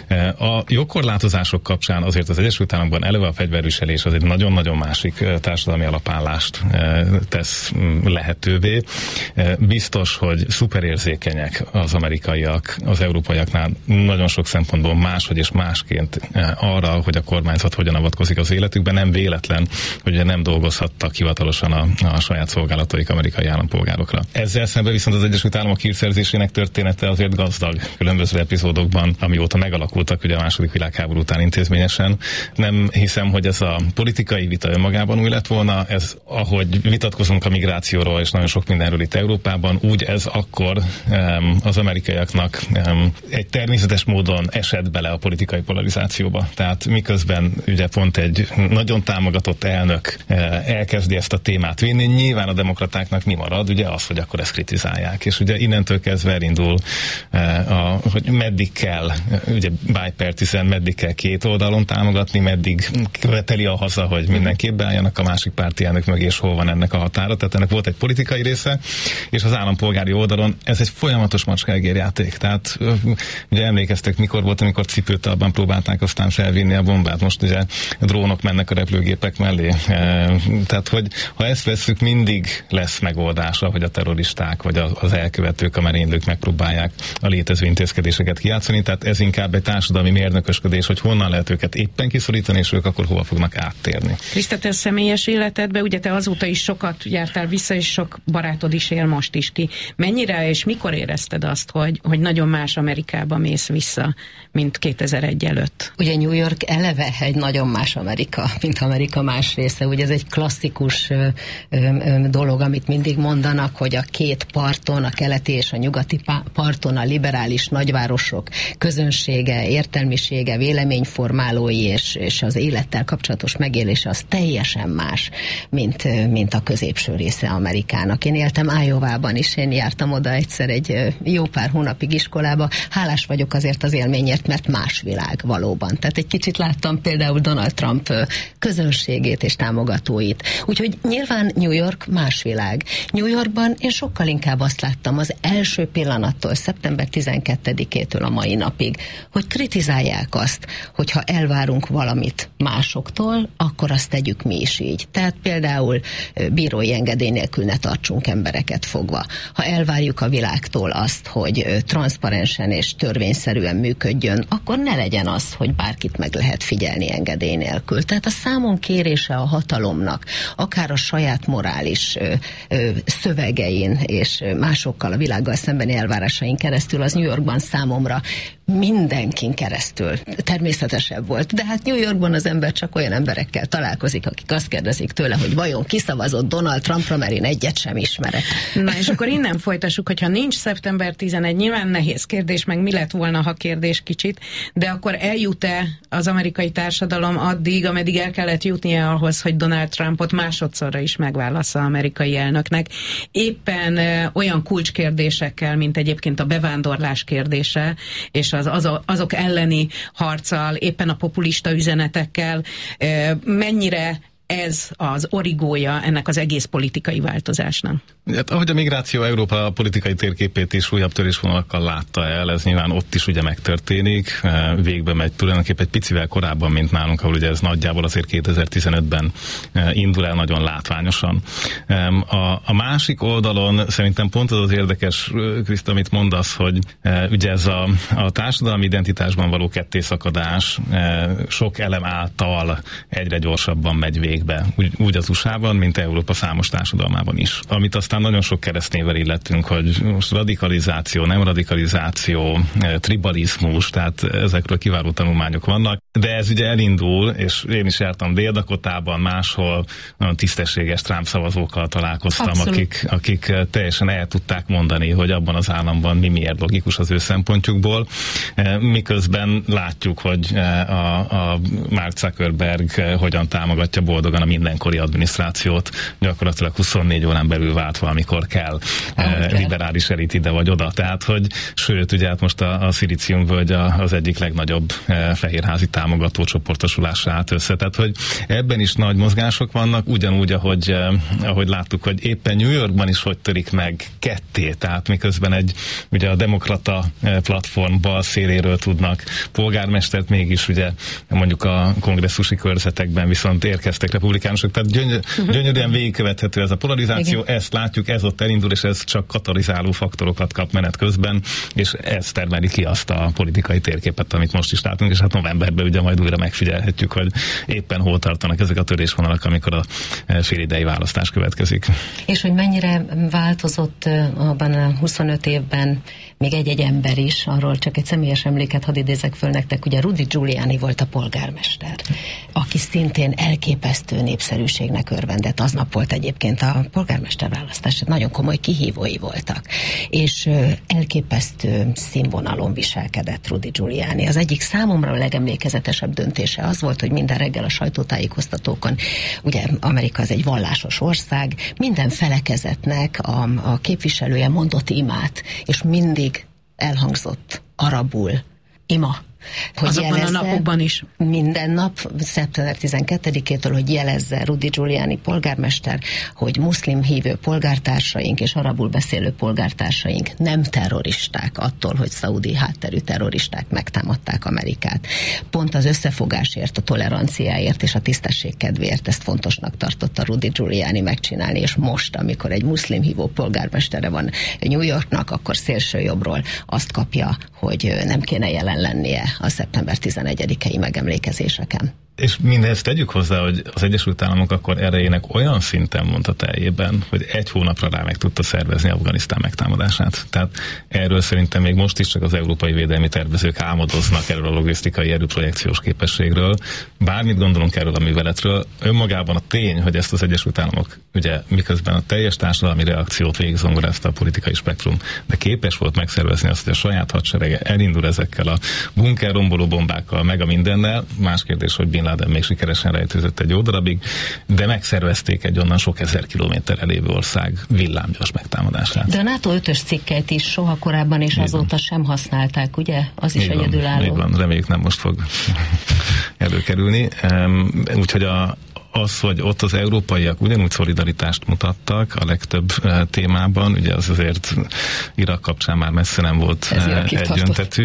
A jogkorlátozások kapcsán azért az Egyesült Államokban eleve a fegyverviselés az egy nagyon-nagyon másik társadalmi alapállást tesz lehetővé. Biztos, hogy szuperérzékenyek az amerikaiak, az európaiaknál nagyon sok szempontból máshogy és másként arra, hogy a kormányzat hogyan avatkozik az életükben. Nem véletlen, hogy nem dolgozhattak hivatalosan a saját szolgálataik amerikai állampolgárokra. Ezzel szemben viszont az Egyesült Államok hírszerzésének története azért gazdag különböző epizódokban, amióta megalakultak ugye a második világháború után intézményesen. Nem hiszem, hogy ez a politikai vita önmagában új lett volna. Ez, ahogy vitatkozunk a migrációról és nagyon sok mindenről itt Európában, úgy ez akkor az amerikaiaknak egy természetes módon esett bele a politikai polarizációba. Tehát miközben ugye pont egy nagyon támogatott elnök elkezdi ezt a témát vinni, nyilván a demokratáknak mi marad? Ugye az, hogy akkor ezt kritizálják. És ugye innentől kezdve elindul, hogy meddig kell, ugye bipartisan, meddig kell két oldalon támogatni, meddig követeli a haza, hogy mindenképp beálljanak a másik párti elnök mögé, és hol van ennek a határa. Tehát ennek volt egy politikai része, és az állampolgári oldalon ez egy folyamatos macskáegérjáték. Tehát ugye emlékeztek, mikor volt, amikor cipőtalban próbálták aztán felvinni a bombát, most ugye drónok mennek a repülőgépek mellé. Tehát, hogy ha ezt vesszük, mindig lesz megoldása, hogy a terroristák vagy az elkövetők, a merénylők megpróbálják a létező intézkedéseket kijátszani, tehát ez inkább egy társadalmi mérnökösködés, hogy honnan lehet őket éppen kiszorítani, és ők akkor hova fognak áttérni. Kriszta, te személyes életedben, ugye te azóta is sokat jártál vissza, és sok barátod is él most is ki. Mennyire és mikor érezted azt, hogy nagyon más Amerikába mész vissza, mint 2001 előtt? Ugye New York eleve egy nagyon más Amerika, mint Amerika más része. Ugye ez egy klasszikus dolog, amit mindig mondanak, hogy a két parton, a keleti és a nyugati parton a liberális nagyvárosok közönsége, értelmisége, véleményformálói és az élettel kapcsolatos megélése az teljesen más, mint a középső része Amerikának. Én éltem Iowában is, én jártam oda egyszer egy jó pár hónapig iskolába. Hálás vagyok azért az élményért, mert más világ valóban. Tehát egy kicsit láttam például Donald Trump közönségét és támogatóit. Úgyhogy nyilván New York más világ. New Yorkban én sokkal inkább azt láttam az első pillanattól, szeptember 12-től a mai napig, hogy kritizálják azt, hogyha elvárunk valamit másoktól, akkor azt tegyük mi is így. Tehát például bírói engedély nélkül ne tartsunk embereket fogva. Ha elvárjuk a világtól azt, hogy transzparensen és törvényszerűen működjön, akkor ne legyen az, hogy bárkit meg lehet figyelni engedély nélkül. Tehát a számon kérése a hatalomnak, akár a saját morális szövegein és másokkal, a világgal szembeni elvárásain keresztül, az New Yorkban számomra mindenkin keresztül természetesebb volt. De hát New Yorkban az ember csak olyan emberekkel találkozik, akik azt kérdezik tőle, hogy vajon kiszavazott Donald Trumpra, mert én egyet sem ismerek. Na és akkor innen folytassuk, hogyha nincs szeptember 11, nyilván nehéz kérdés, meg mi lett volna, ha kérdés kicsit, de akkor eljut-e az amerikai társadalom addig, ameddig el kellett jutnia ahhoz, hogy Donald Trumpot másodszorra is megválassza amerikai elnöknek. Éppen olyan kulcskérdésekkel, mint egyébként a bevándorlás kérdése, és azok elleni harccal, éppen a populista üzenetekkel, mennyire ez az origója ennek az egész politikai változásnak? Hát, ahogy a migráció Európa politikai térképét is újabb törésvonalakkal látta el, ez nyilván ott is ugye megtörténik, végbe megy tulajdonképpen egy picivel korábban, mint nálunk, ahol ugye ez nagyjából azért 2015-ben indul el nagyon látványosan. A másik oldalon szerintem pont az érdekes, Kriszta, amit mondasz, hogy ugye ez a társadalmi identitásban való kettészakadás sok elem által egyre gyorsabban megy végbe. Úgy az USA-ban, mint Európa számos társadalmában is. Amit aztán nagyon sok keresztnével illettünk, hogy most radikalizáció, nem radikalizáció, tribalizmus, tehát ezekről kiváló tanulmányok vannak, de ez ugye elindul, és én is jártam Dél-Dakotában, máshol nagyon tisztességes Trump szavazókkal találkoztam, akik teljesen el tudták mondani, hogy abban az államban miért logikus az ő szempontjukból, miközben látjuk, hogy a Mark Zuckerberg hogyan támogatja boldogan a mindenkori adminisztrációt, gyakorlatilag 24 órán belül vált valamikor kell liberális elit ide vagy oda. Tehát, hogy sőt, ugye hát most a Szilíciumvölgy az egyik legnagyobb fehérházi támogató csoportosulásra állt össze. Tehát, hogy ebben is nagy mozgások vannak, ugyanúgy, ahogy láttuk, hogy éppen New Yorkban is hogy törik meg ketté, tehát miközben ugye a demokrata platform bal széléről tudnak polgármestert, mégis ugye mondjuk a kongresszusi körzetekben viszont érkeztek republikánusok, tehát gyönyörűen végigkövethető ez a polarizáció. Igen. Ezt látjuk, ez ott elindul, és ez csak katalizáló faktorokat kap menet közben, és ez termeli ki azt a politikai térképet, amit most is látunk, és hát novemberben ugye majd újra megfigyelhetjük, hogy éppen hol tartanak ezek a törésvonalak, amikor a félidei választás következik. És hogy mennyire változott abban a 25 évben még egy ember is, arról csak egy személyes emléket hadd idézek föl nektek, ugye Rudy Giuliani volt a polgármester, aki szintén elképesztő népszerűségnek örvendett. Aznap volt egyébként a polgármesterválasztás, nagyon komoly kihívói voltak, és elképesztő színvonalon viselkedett Rudy Giuliani. Az egyik számomra a legemlékezetesebb döntése az volt, hogy minden reggel a sajtótájékoztatókon, ugye Amerika az egy vallásos ország, minden felekezetnek a képviselője mondott imát, és mindig elhangzott arabul ima. Hogy azokban a napokban is. Minden nap, szeptember 12-től, hogy jelezze Rudy Giuliani polgármester, hogy muszlim hívő polgártársaink és arabul beszélő polgártársaink nem terroristák attól, hogy szaudi hátterű terroristák megtámadták Amerikát. Pont az összefogásért, a toleranciáért és a tisztesség kedvéért ezt fontosnak tartotta Rudy Giuliani megcsinálni, és most, amikor egy muszlim hívó polgármestere van New Yorknak, akkor szélső jobbról azt kapja, hogy nem kéne jelen lennie a szeptember 11-i megemlékezéseken. És mindezt tegyük hozzá, hogy az Egyesült Államok akkor erejének olyan szinten mondta teljében, hogy egy hónapra rá meg tudta szervezni Afganisztán megtámadását. Tehát erről szerintem még most is csak az európai védelmi tervezők álmodoznak, erről a logisztikai erőprojekciós képességről. Bármit gondolunk erről a műveletről, önmagában a tény, hogy ezt az Egyesült Államok ugye miközben a teljes társadalmi reakciót végigzongorázta a politikai spektrum, de képes volt megszervezni azt, hogy a saját hadserege elindul ezekkel a bunkerromboló bombákkal, meg a mindennel. Más kérdés, hogy Bin Laden még sikeresen rejtőzött egy jó darabig, de megszervezték egy onnan sok ezer kilométerre lévő ország villámgyors megtámadását. De a NATO 5-ös cikkeit is soha korábban és azóta sem használták, ugye? Az is egyedülálló. Így van, reméljük nem most fog előkerülni. Úgyhogy az, hogy ott az európaiak ugyanúgy szolidaritást mutattak a legtöbb témában, ugye az azért Irak kapcsán már messze nem volt egyöntetű,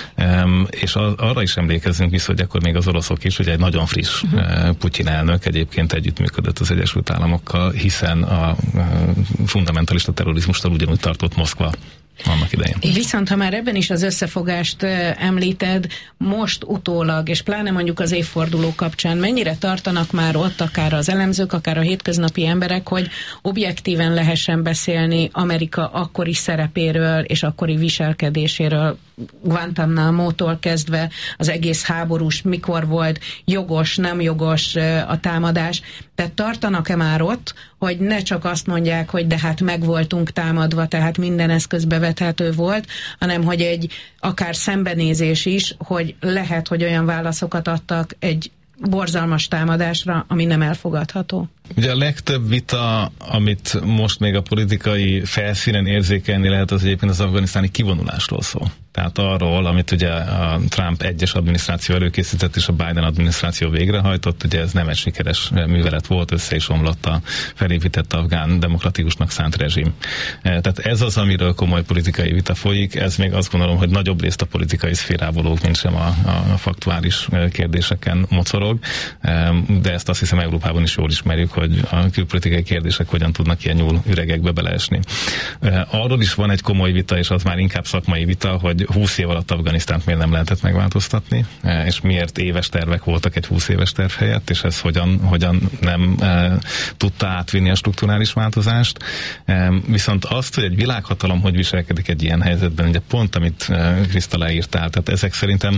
és arra is emlékezzünk vissza, hogy akkor még az oroszok is, ugye egy nagyon friss Putyin elnök egyébként együttműködött az Egyesült Államokkal, hiszen a fundamentalista terrorizmustól ugyanúgy tartott Moszkva annak idején. Viszont ha már ebben is az összefogást említed, most utólag, és pláne mondjuk az évforduló kapcsán, mennyire tartanak már ott akár az elemzők, akár a hétköznapi emberek, hogy objektíven lehessen beszélni Amerika akkori szerepéről és akkori viselkedéséről, Guantánamo-tól kezdve az egész háborús, mikor volt jogos, nem jogos a támadás. Tehát tartanak-e már ott, hogy ne csak azt mondják, hogy de hát meg voltunk támadva, tehát minden eszköz bevethető volt, hanem hogy egy akár szembenézés is, hogy lehet, hogy olyan válaszokat adtak egy borzalmas támadásra, ami nem elfogadható. Ugye a legtöbb vita, amit most még a politikai felszínen érzékelni lehet, az egyébként az afganisztáni kivonulásról szól. Tehát arról, amit ugye a Trump egyes adminisztráció előkészített, és a Biden adminisztráció végrehajtott, ugye ez nem egy sikeres művelet volt, össze is omlott a felépített afgán demokratikusnak szánt rezsim. Tehát ez az, amiről komoly politikai vita folyik, ez még azt gondolom, hogy nagyobb részt a politikai szférából lóg, mint sem a faktuális kérdéseken mocorog, de ezt azt hiszem Európában is jól ismerjük, hogy a külpolitikai kérdések hogyan tudnak ilyen nyúl üregekbe beleesni. Arról is van egy komoly vita, és az már inkább szakmai vita, hogy 20 év alatt Afganisztánt miért nem lehetett megváltoztatni, és miért éves tervek voltak egy 20 éves terv helyett, és ez hogyan nem tudta átvinni a strukturális változást. Viszont azt, hogy egy világhatalom hogy viselkedik egy ilyen helyzetben, ugye pont, amit Kriszta leírtál, tehát ezek szerintem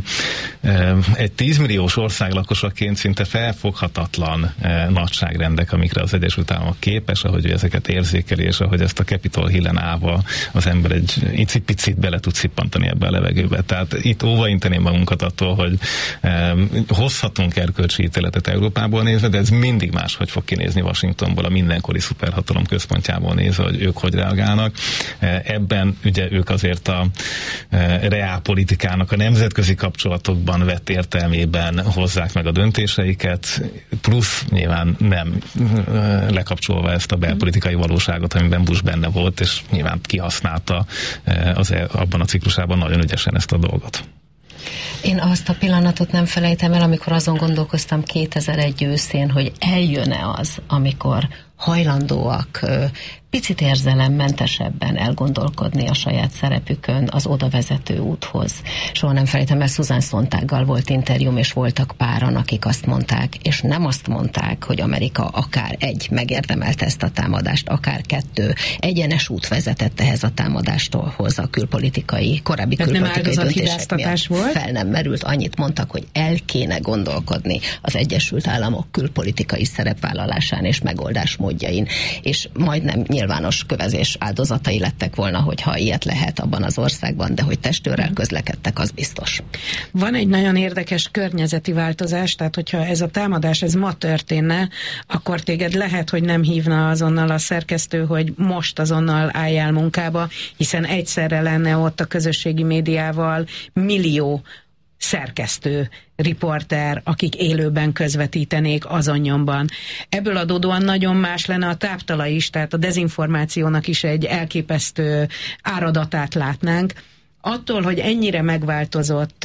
egy 10 milliós ország lakosaként szinte felfoghatatlan nagyságrendek, amikre az Egyesült Államok képes, ahogy ezeket érzékeli, és ahogy ezt a Capitol Hillen állva az ember egy icipicit bele tud szippantani ebbe a levegőbe. Tehát itt óvainteném magunkat attól, hogy hozhatunk erkölcsi ítéletet Európából nézve, de ez mindig máshogy fog kinézni Washingtonból, a mindenkori szuperhatalom központjából nézve, hogy ők hogy reagálnak. Ebben ugye ők azért a reálpolitikának a nemzetközi kapcsolatokban vett értelmében hozzák meg a döntéseiket, plusz nyilván nem lekapcsolva ezt a belpolitikai valóságot, amiben Bush benne volt, és nyilván kihasználta abban a ciklusában nagyon ügyesen ezt a dolgot. Én azt a pillanatot nem felejtem el, amikor azon gondolkoztam 2001 őszén, hogy eljön-e az, amikor hajlandóak picit érzelemmentesebben elgondolkodni a saját szerepükön az oda vezető úthoz. Soha nem felejtem el, Susan Sontaggal volt interjúm, és voltak páran, akik azt mondták, és nem azt mondták, hogy Amerika akár egy megérdemelte ezt a támadást, akár kettő egyenes út vezetett ehhez a támadástólhoz a korábbi külpolitikai döntések miatt volt? Fel nem merült, annyit mondtak, hogy el kéne gondolkodni az Egyesült Államok külpolitikai szerepvállalásán és megoldás módjain, és majdnem nyilvános kövezés áldozatai lettek volna, hogyha ilyet lehet abban az országban, de hogy testőrrel közlekedtek, az biztos. Van egy nagyon érdekes környezeti változás, tehát hogyha ez a támadás, ez ma történne, akkor téged lehet, hogy nem hívna azonnal a szerkesztő, hogy most azonnal álljál munkába, hiszen egyszerre lenne ott a közösségi médiával millió szerkesztő, riporter, akik élőben közvetítenék azon nyomban. Ebből adódóan nagyon más lenne a táptala is, tehát a dezinformációnak is egy elképesztő áradatát látnánk. Attól, hogy ennyire megváltozott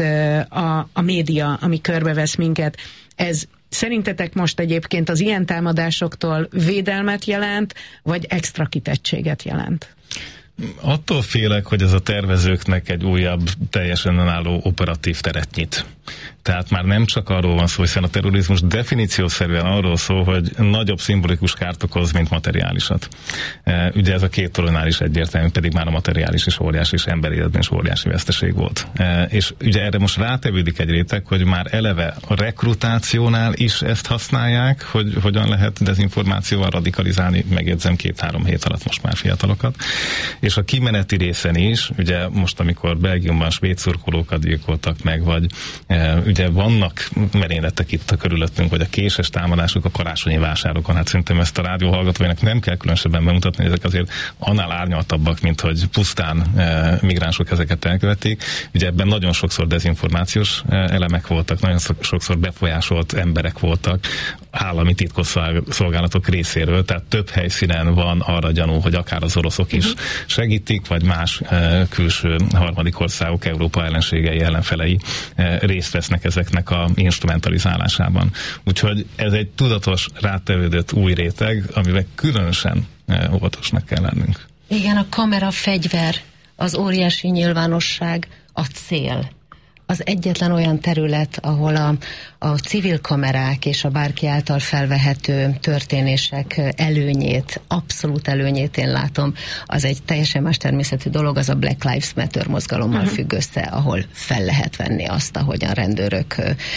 a média, ami körbevesz minket, ez szerintetek most egyébként az ilyen támadásoktól védelmet jelent, vagy extra kitettséget jelent? Attól félek, hogy ez a tervezőknek egy újabb, teljesen önálló operatív teret nyit. Tehát már nem csak arról van szó, hiszen a terrorizmus definíciószerűen arról szól, hogy nagyobb szimbolikus kárt okoz, mint materiálisat. Ugye ez a két dolognál is egyértelmű, pedig már a materiális is óriási, és emberi életben is óriási veszteség volt. És ugye erre most rátevődik egy réteg, hogy már eleve a rekrutációnál is ezt használják, hogy hogyan lehet dezinformációval radikalizálni, megjegyzem 2-3 hét alatt most már fiatalokat. És a kimeneti részen is, ugye most amikor Belgiumban svéd szurkolókat gyilkoltak meg, vagy ugye vannak merényletek itt a körülöttünk, hogy a késes támadások a karácsonyi vásárokon, hát szerintem ezt a rádió hallgatóinak nem kell különösebben bemutatni, hogy ezek azért annál árnyaltabbak, mint hogy pusztán migránsok ezeket elkövették. Ugye ebben nagyon sokszor dezinformációs elemek voltak, nagyon sokszor befolyásolt emberek voltak, állami titkosszolgálatok részéről, tehát több helyszínen van arra gyanú, hogy akár az oroszok is segítik, vagy más külső harmadik országok, Európa ellenségei, ellenfelei részt vesznek ezeknek a instrumentalizálásában. Úgyhogy ez egy tudatos, rátevődött új réteg, amivel különösen óvatosnak kell lennünk. Igen, a kamera, fegyver, az óriási nyilvánosság, a cél. Az egyetlen olyan terület, ahol a civil kamerák és a bárki által felvehető történések előnyét, abszolút előnyét én látom, az egy teljesen más természetű dolog, az a Black Lives Matter mozgalommal függ össze, ahol fel lehet venni azt, ahogyan rendőrök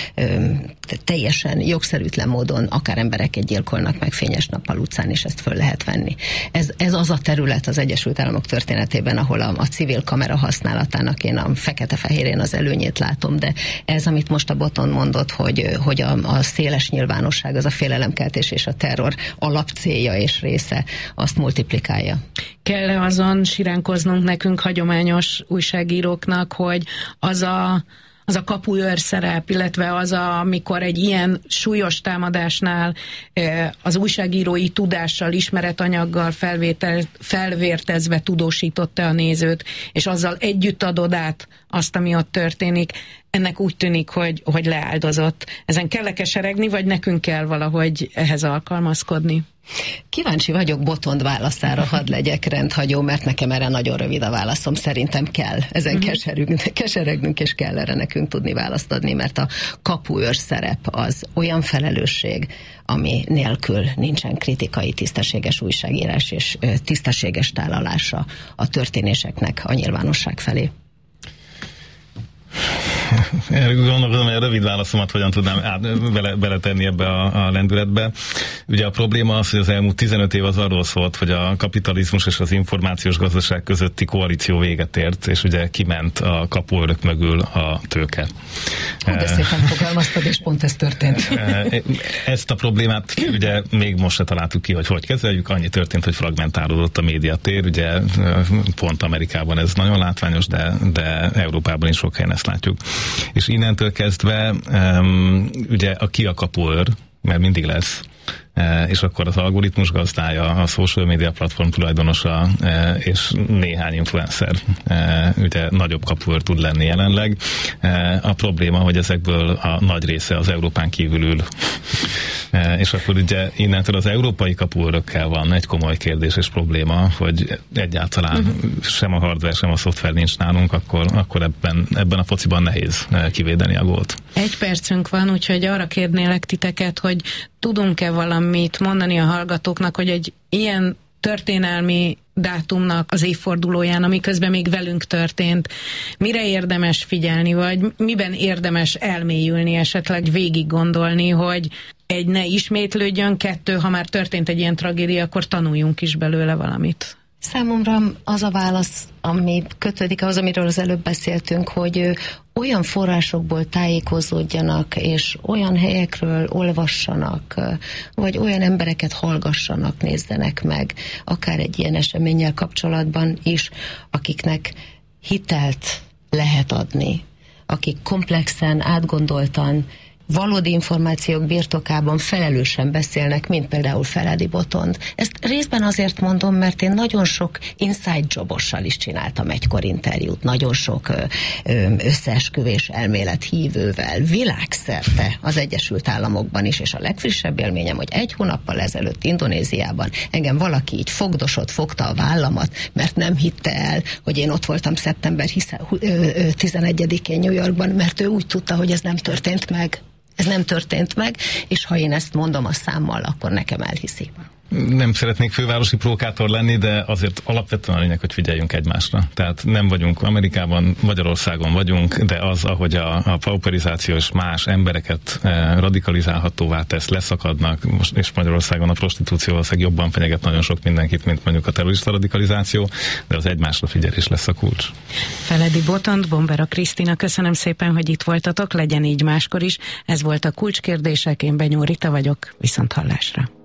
teljesen jogszerűtlen módon akár embereket gyilkolnak meg fényes nappal utcán, és ezt föl lehet venni. Ez az a terület az Egyesült Államok történetében, ahol a civil kamera használatának én a fekete-fehérén az előnyét látom, de ez, amit most a Boton mondott, hogy a széles nyilvánosság, az a félelemkeltés és a terror alapcélja és része, azt multiplikálja. Kell-e azon siránkoznunk nekünk, hagyományos újságíróknak, hogy az a kapuőr szerep, illetve az, amikor egy ilyen súlyos támadásnál az újságírói tudással, ismeretanyaggal felvértezve tudósította a nézőt, és azzal együtt adod át azt, ami ott történik, ennek úgy tűnik, hogy leáldozott. Ezen kell keseregni, vagy nekünk kell valahogy ehhez alkalmazkodni? Kíváncsi vagyok Botond válaszára, hadd legyek rendhagyó, mert nekem erre nagyon rövid a válaszom, szerintem kell. Ezen keseregnünk, és kell erre nekünk tudni választ adni, mert a kapuőr szerep az olyan felelősség, ami nélkül nincsen kritikai, tisztességes újságírás és tisztességes tálalása a történéseknek a nyilvánosság felé. Gondolkodom, hogy a rövid válaszomat hogyan tudnám beletenni ebbe a lendületbe. Ugye a probléma az, hogy az elmúlt 15 év az arról szólt, hogy a kapitalizmus és az információs gazdaság közötti koalíció véget ért, és ugye kiment a kapuőrök mögül a tőke. De szépen fogalmaztad, és pont ez történt. Ezt a problémát ugye még most se találtuk ki, hogy kezeljük. Annyi történt, hogy fragmentálódott a médiatér. Ugye pont Amerikában ez nagyon látványos, de Európában is sok helyen ezt látjuk. És innentől kezdve ugye ki a kapuőr, mert mindig lesz, és akkor az algoritmus gazdája, a social media platform tulajdonosa és néhány influencer ugye nagyobb kapuőr tud lenni jelenleg. A probléma, hogy ezekből a nagy része az Európán kívül ül. És akkor ugye innentől az európai kapuőrökkel van egy komoly kérdés és probléma, hogy egyáltalán sem a hardware, sem a szoftver nincs nálunk, akkor ebben a fociban nehéz kivédeni a gólt. 1 percünk van, úgyhogy arra kérnélek titeket, hogy tudunk-e valamit mondani a hallgatóknak, hogy egy ilyen történelmi dátumnak az évfordulóján, ami közben még velünk történt, mire érdemes figyelni, vagy miben érdemes elmélyülni, esetleg végig gondolni, hogy 1, ne ismétlődjön, 2, ha már történt egy ilyen tragédia, akkor tanuljunk is belőle valamit. Számomra az a válasz, ami kötődik ahhoz, amiről az előbb beszéltünk, hogy olyan forrásokból tájékozódjanak, és olyan helyekről olvassanak, vagy olyan embereket hallgassanak, nézzenek meg, akár egy ilyen eseménnyel kapcsolatban is, akiknek hitelt lehet adni akik komplexen, átgondoltan, valódi információk birtokában felelősen beszélnek, mint például Feledi Botond. Ezt részben azért mondom, mert én nagyon sok inside jobossal is csináltam egykor interjút, nagyon sok összeesküvés elmélet hívővel, világszerte az Egyesült Államokban is, és a legfrissebb élményem, hogy 1 hónappal ezelőtt Indonéziában engem valaki így fogdosott, fogta a vállamat, mert nem hitte el, hogy én ott voltam szeptember 11-én New Yorkban, mert ő úgy tudta, hogy ez nem történt meg. Ez nem történt meg, és ha én ezt mondom a számmal, akkor nekem elhiszi. Nem szeretnék fővárosi provokátor lenni, de azért alapvetően a lényeg, hogy figyeljünk egymásra. Tehát nem vagyunk Amerikában, Magyarországon vagyunk, de az, ahogy a pauperizáció és más embereket radikalizálhatóvá tesz, leszakadnak, és Magyarországon a prostitúció valószínűleg jobban fenyeget nagyon sok mindenkit, mint mondjuk a terrorista radikalizáció, de az egymásra figyelés lesz a kulcs. Feledi Botond, Bombera Krisztina, köszönöm szépen, hogy itt voltatok, legyen így máskor is. Ez volt a Kulcskérdések, én Benyó Rita vagyok, viszonthallásra.